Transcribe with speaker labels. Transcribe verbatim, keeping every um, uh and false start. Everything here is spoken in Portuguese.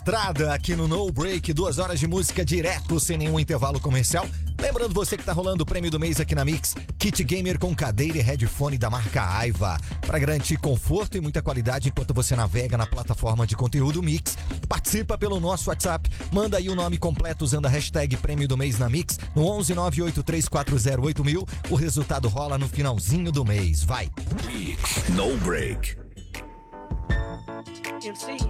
Speaker 1: Entrada aqui no No Break, duas horas de música direto, sem nenhum intervalo comercial. Lembrando você que tá rolando o prêmio do mês aqui na Mix, kit gamer com cadeira e headphone da marca Aiva, para garantir conforto e muita qualidade enquanto você navega na plataforma de conteúdo Mix. Participa pelo nosso WhatsApp, manda aí o nome completo usando a hashtag prêmio do mês na Mix no onze nove oito três quatro zero oito mil. O resultado rola no finalzinho do mês, vai!
Speaker 2: Mix No Break.
Speaker 3: You see.